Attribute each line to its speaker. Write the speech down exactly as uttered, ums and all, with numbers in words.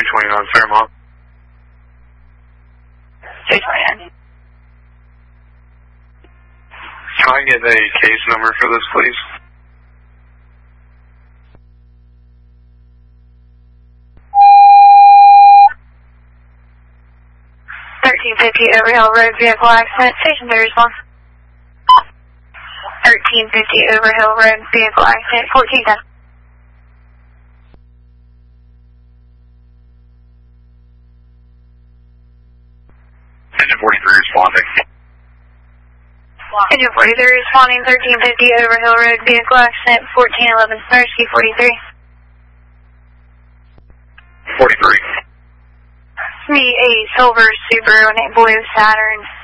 Speaker 1: twenty-nine Fairmont.
Speaker 2: two twenty-nine.
Speaker 1: Can I get a case number for this, please?
Speaker 2: thirteen fifty Overhill Road vehicle accident. Station three response. thirteen fifty Overhill Road vehicle accident. fourteen ten.
Speaker 1: Engine forty-three responding.
Speaker 2: Engine forty-three responding. thirteen fifty Overhill Road vehicle accident. fourteen eleven Starsky forty-three.
Speaker 1: forty-three.
Speaker 2: Me, a silver Subaru and a blue Saturn.